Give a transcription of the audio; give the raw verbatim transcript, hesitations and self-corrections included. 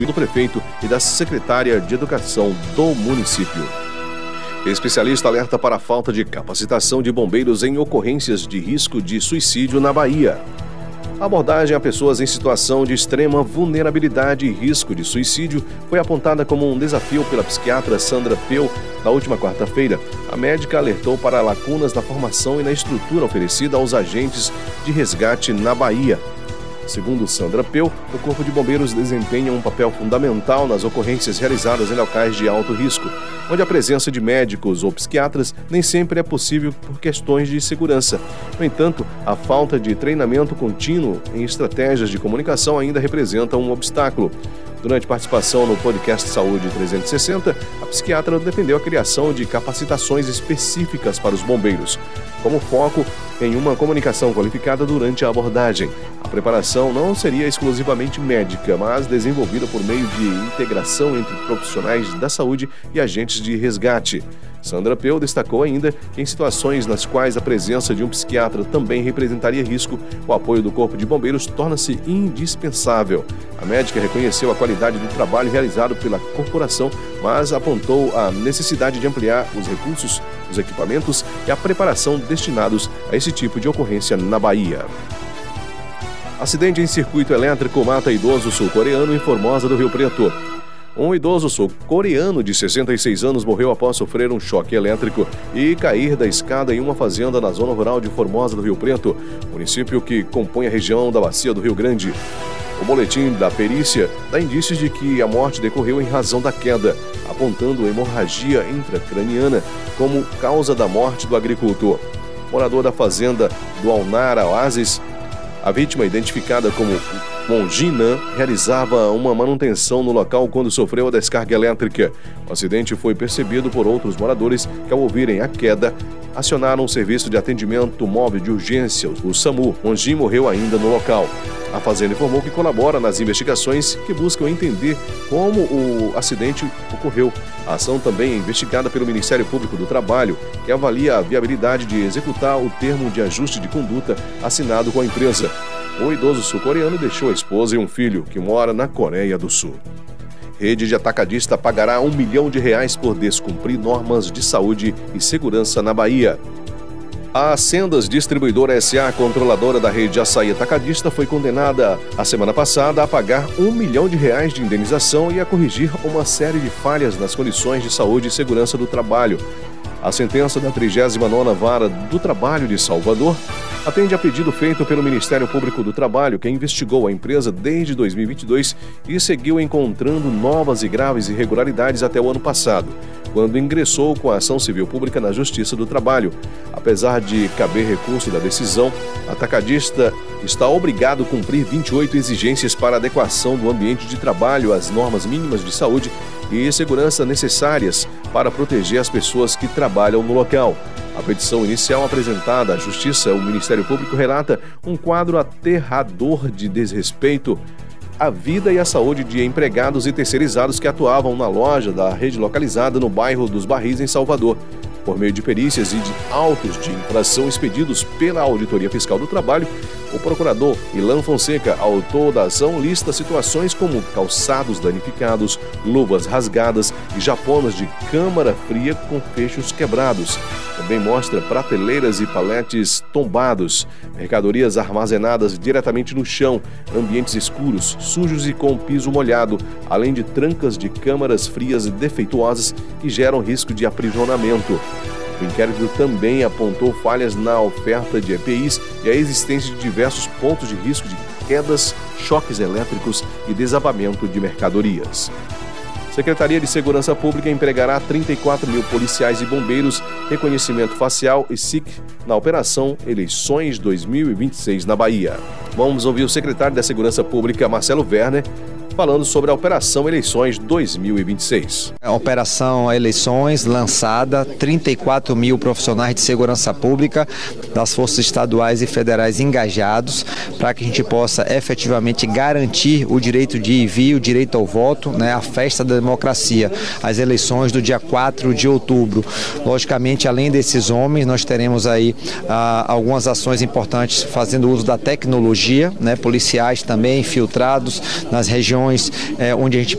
do prefeito e da secretária de Educação do município. Especialista alerta para a falta de capacitação de bombeiros em ocorrências de risco de suicídio na Bahia. A abordagem a pessoas em situação de extrema vulnerabilidade e risco de suicídio foi apontada como um desafio pela psiquiatra Sandra Peu na última quarta-feira. A médica alertou para lacunas na formação e na estrutura oferecida aos agentes de resgate na Bahia. Segundo Sandra Peu, o Corpo de Bombeiros desempenha um papel fundamental nas ocorrências realizadas em locais de alto risco, onde a presença de médicos ou psiquiatras nem sempre é possível por questões de segurança. No entanto, a falta de treinamento contínuo em estratégias de comunicação ainda representa um obstáculo. Durante participação no podcast Saúde trezentos e sessenta, a psiquiatra defendeu a criação de capacitações específicas para os bombeiros, como foco em uma comunicação qualificada durante a abordagem. A preparação não seria exclusivamente médica, mas desenvolvida por meio de integração entre profissionais da saúde e agentes de resgate. Sandra Peu destacou ainda que em situações nas quais a presença de um psiquiatra também representaria risco, o apoio do Corpo de Bombeiros torna-se indispensável. A médica reconheceu a qualidade do trabalho realizado pela corporação, mas apontou a necessidade de ampliar os recursos, os equipamentos e a preparação destinados a esse tipo de ocorrência na Bahia. Acidente em circuito elétrico mata idoso sul-coreano em Formosa do Rio Preto. Um idoso sul-coreano de sessenta e seis anos morreu após sofrer um choque elétrico e cair da escada em uma fazenda na zona rural de Formosa do Rio Preto, município que compõe a região da Bacia do Rio Grande. O boletim da perícia dá indícios de que a morte decorreu em razão da queda, apontando hemorragia intracraniana como causa da morte do agricultor. Morador da fazenda do Alnara Oasis, a vítima, identificada como Monginan, realizava uma manutenção no local quando sofreu a descarga elétrica. O acidente foi percebido por outros moradores que, ao ouvirem a queda, acionaram o serviço de atendimento móvel de urgência, o SAMU. Mongin morreu ainda no local. A fazenda informou que colabora nas investigações que buscam entender como o acidente ocorreu. A ação também é investigada pelo Ministério Público do Trabalho, que avalia a viabilidade de executar o termo de ajuste de conduta assinado com a empresa. O idoso sul-coreano deixou a esposa e um filho, que mora na Coreia do Sul. Rede de atacadista pagará um milhão de reais por descumprir normas de saúde e segurança na Bahia. A Sendas Distribuidora S A, controladora da rede de açaí atacadista, foi condenada a semana passada a pagar um milhão de reais de indenização e a corrigir uma série de falhas nas condições de saúde e segurança do trabalho. A sentença da trigésima nona Vara do Trabalho de Salvador atende a pedido feito pelo Ministério Público do Trabalho, que investigou a empresa desde dois mil e vinte e dois e seguiu encontrando novas e graves irregularidades até o ano passado, quando ingressou com a ação civil pública na Justiça do Trabalho. Apesar de caber recurso da decisão, a atacadista está obrigado a cumprir vinte e oito exigências para adequação do ambiente de trabalho às normas mínimas de saúde e segurança necessárias para proteger as pessoas que trabalham no local. A petição inicial apresentada à Justiça, o Ministério Público relata um quadro aterrador de desrespeito à vida e à saúde de empregados e terceirizados que atuavam na loja da rede localizada no bairro dos Barris, em Salvador. Por meio de perícias e de autos de infração expedidos pela Auditoria Fiscal do Trabalho, o procurador Ilan Fonseca, autor da ação, lista situações como calçados danificados, luvas rasgadas e japonas de câmara fria com fechos quebrados. Também mostra prateleiras e paletes tombados, mercadorias armazenadas diretamente no chão, ambientes escuros, sujos e com piso molhado, além de trancas de câmaras frias defeituosas que geram risco de aprisionamento. O inquérito também apontou falhas na oferta de E P Is e a existência de diversos pontos de risco de quedas, choques elétricos e desabamento de mercadorias. Secretaria de Segurança Pública empregará trinta e quatro mil policiais e bombeiros, reconhecimento facial e S I C na Operação Eleições dois mil e vinte e seis na Bahia. Vamos ouvir o secretário da Segurança Pública, Marcelo Werner, falando sobre a Operação Eleições dois mil e vinte e seis. A Operação Eleições lançada, trinta e quatro mil profissionais de segurança pública das forças estaduais e federais engajados para que a gente possa efetivamente garantir o direito de ir e vir, o direito ao voto, né, a festa da democracia, as eleições do dia quatro de outubro. Logicamente, além desses homens, nós teremos aí ah, algumas ações importantes fazendo uso da tecnologia, né, policiais também infiltrados nas regiões reuniões é, onde a gente